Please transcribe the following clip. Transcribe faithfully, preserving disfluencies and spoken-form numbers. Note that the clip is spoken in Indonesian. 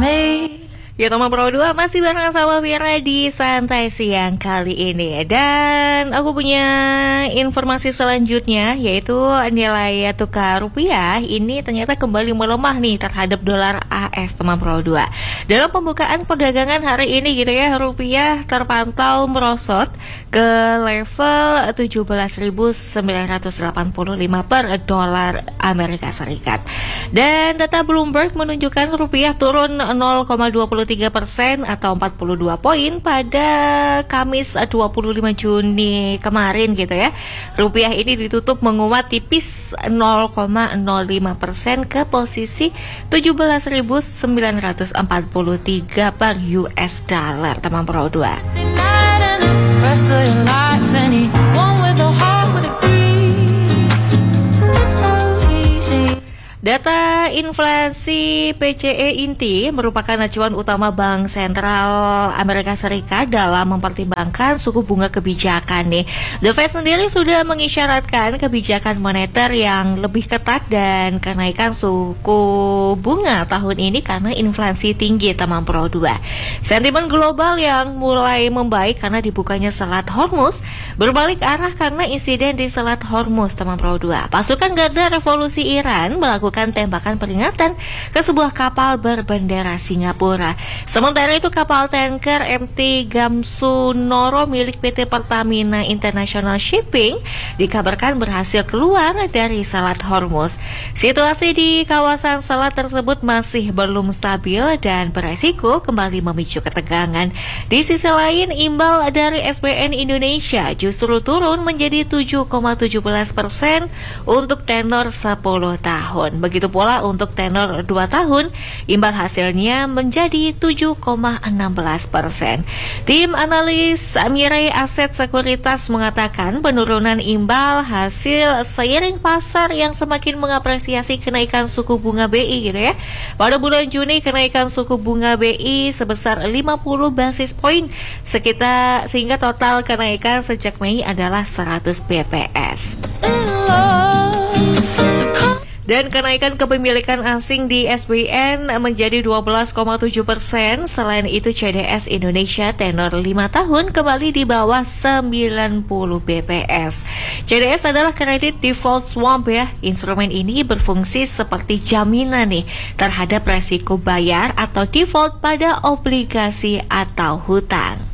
Ya, teman Pro dua masih bareng sama Vira di Santai Siang kali ini. Dan aku punya informasi selanjutnya, yaitu nilai tukar rupiah ini ternyata kembali melemah nih terhadap dolar A S, teman Pro dua. Dalam pembukaan perdagangan hari ini gitu ya, rupiah terpantau merosot ke level tujuh belas ribu sembilan ratus delapan puluh lima per dolar Amerika Serikat. Dan data Bloomberg menunjukkan rupiah turun nol koma dua tiga persen atau empat puluh dua poin pada Kamis dua puluh lima Juni kemarin gitu ya. Rupiah ini ditutup menguat tipis nol koma nol lima persen ke posisi tujuh belas ribu sembilan ratus empat puluh tiga per U S dollar, teman Pro dua. Data inflasi P C E inti merupakan acuan utama Bank Sentral Amerika Serikat dalam mempertimbangkan suku bunga kebijakan nih. The Fed sendiri sudah mengisyaratkan kebijakan moneter yang lebih ketat dan kenaikan suku bunga tahun ini karena inflasi tinggi, teman Pro dua. Sentimen global yang mulai membaik karena dibukanya Selat Hormuz berbalik arah karena insiden di Selat Hormuz, teman Pro dua. Pasukan Garda Revolusi Iran melakukan tembakan peringatan ke sebuah kapal berbendera Singapura. Sementara itu kapal tanker M T Gamsunoro milik P T Pertamina International Shipping dikabarkan berhasil keluar dari Selat Hormuz. Situasi di kawasan selat tersebut masih belum stabil dan beresiko kembali memicu ketegangan. Di sisi lain, imbal dari S B N Indonesia justru turun menjadi tujuh koma satu tujuh persen untuk tenor sepuluh tahun. Begitu pula untuk tenor dua tahun, imbal hasilnya menjadi tujuh koma enam persen. Tim analis Mirai Aset Sekuritas mengatakan penurunan imbal hasil seiring pasar yang semakin mengapresiasi kenaikan suku bunga B I gitu ya. Pada bulan Juni kenaikan suku bunga B I sebesar lima puluh basis poin sekitar sehingga total kenaikan sejak Mei adalah seratus B P S. Dan kenaikan kepemilikan asing di S B N menjadi dua belas koma tujuh persen. Selain itu C D S Indonesia tenor lima tahun kembali di bawah sembilan puluh B P S. C D S adalah Credit Default Swap ya. Instrumen ini berfungsi seperti jaminan nih terhadap resiko bayar atau default pada obligasi atau hutang.